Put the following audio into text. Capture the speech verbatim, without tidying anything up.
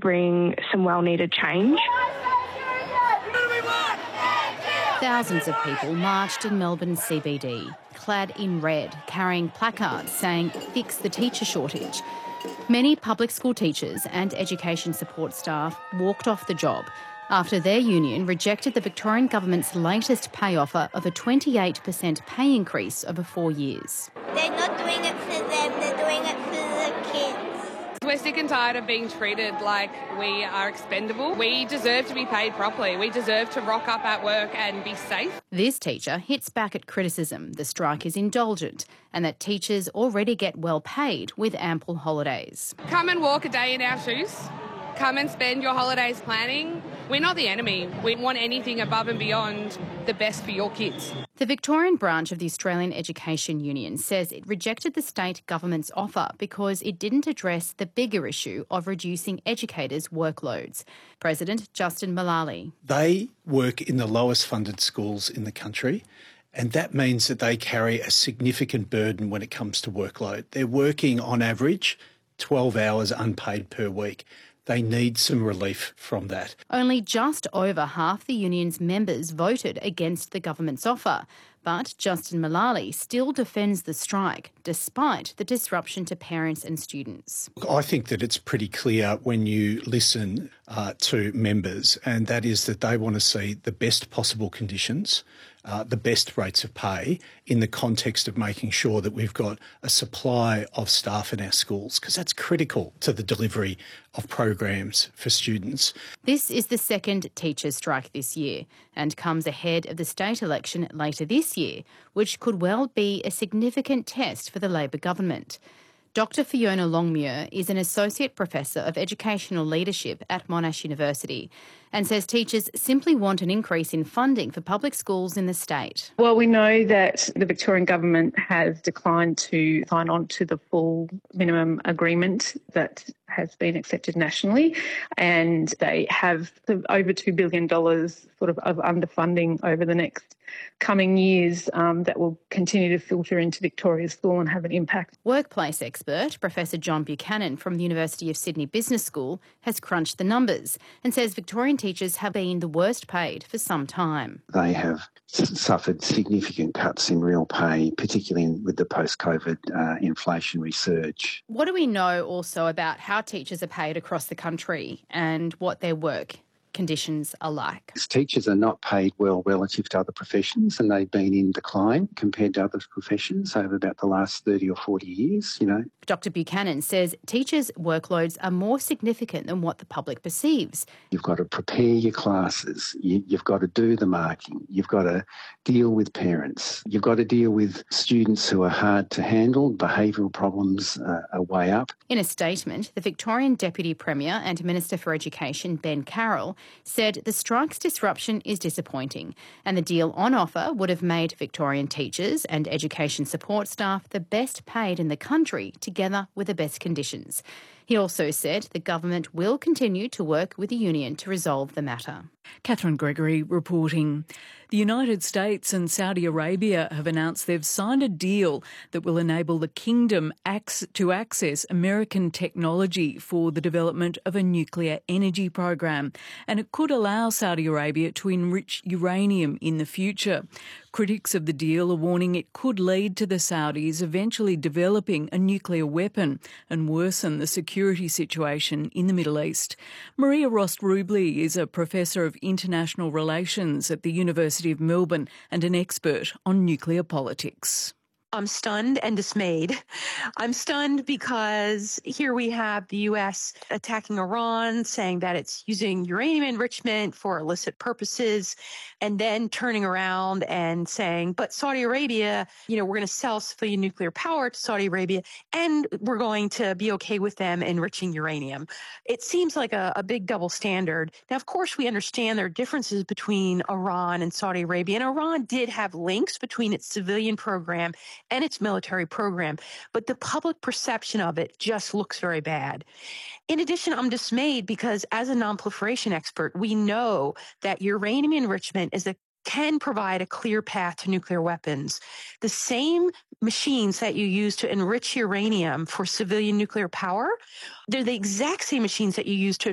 bring some well-needed change. Thousands of people marched in Melbourne's C B D, clad in red, carrying placards saying, "Fix the teacher shortage." Many public school teachers and education support staff walked off the job after their union rejected the Victorian government's latest pay offer of a twenty-eight percent pay increase over four years. They're not doing it for them, they're doing it for the kids. We're sick and tired of being treated like we are expendable. We deserve to be paid properly. We deserve to rock up at work and be safe. This teacher hits back at criticism the strike is indulgent and that teachers already get well paid with ample holidays. Come and walk a day in our shoes. Come and spend your holidays planning. We're not the enemy. We want anything above and beyond the best for your kids. The Victorian branch of the Australian Education Union says it rejected the state government's offer because it didn't address the bigger issue of reducing educators' workloads. President Justin Mullally. They work in the lowest funded schools in the country, and that means that they carry a significant burden when it comes to workload. They're working on average twelve hours unpaid per week. They need some relief from that. Only just over half the union's members voted against the government's offer, but Justin Mullally still defends the strike, despite the disruption to parents and students. I think that it's pretty clear when you listen uh, to members, and that is that they want to see the best possible conditions, uh, the best rates of pay in the context of making sure that we've got a supply of staff in our schools, because that's critical to the delivery of programs for students. This is the second teachers' strike this year and comes ahead of the state election later this year, which could well be a significant test for the Labor government. Doctor Fiona Longmuir is an Associate Professor of Educational Leadership at Monash University and says teachers simply want an increase in funding for public schools in the state. Well, we know that the Victorian government has declined to sign on to the full minimum agreement that has been accepted nationally, and they have over two billion dollars sort of, of underfunding over the next coming years um, that will continue to filter into Victoria's school and have an impact. Workplace expert Professor John Buchanan from the University of Sydney Business School has crunched the numbers and says Victorian teachers have been the worst paid for some time. They have suffered significant cuts in real pay, particularly with the post-COVID uh, inflationary surge. What do we know also about how teachers are paid across the country and what their work conditions are like? Teachers are not paid well relative to other professions, and they've been in decline compared to other professions over about the last thirty or forty years, you know. Doctor Buchanan says teachers' workloads are more significant than what the public perceives. You've got to prepare your classes, you, you've got to do the marking, you've got to deal with parents, you've got to deal with students who are hard to handle, behavioural problems uh, are way up. In a statement, the Victorian Deputy Premier and Minister for Education, Ben Carroll, said the strike's disruption is disappointing and the deal on offer would have made Victorian teachers and education support staff the best paid in the country, together with the best conditions. He also said the government will continue to work with the union to resolve the matter. Catherine Gregory reporting. The United States and Saudi Arabia have announced they've signed a deal that will enable the kingdom to access American technology for the development of a nuclear energy program, and it could allow Saudi Arabia to enrich uranium in the future. Critics of the deal are warning it could lead to the Saudis eventually developing a nuclear weapon and worsen the security situation in the Middle East. Maria Rost-Rubley is a professor of international relations at the University of Melbourne and an expert on nuclear politics. I'm stunned and dismayed. I'm stunned because here we have the U S attacking Iran, saying that it's using uranium enrichment for illicit purposes, and then turning around and saying, but Saudi Arabia, you know, we're going to sell civilian nuclear power to Saudi Arabia, and we're going to be okay with them enriching uranium. It seems like a, a big double standard. Now, of course, we understand there are differences between Iran and Saudi Arabia, and Iran did have links between its civilian program and its military program, but the public perception of it just looks very bad. In addition, I'm dismayed because as a non-proliferation expert, we know that uranium enrichment is a can provide a clear path to nuclear weapons. The same machines that you use to enrich uranium for civilian nuclear power, they're the exact same machines that you use to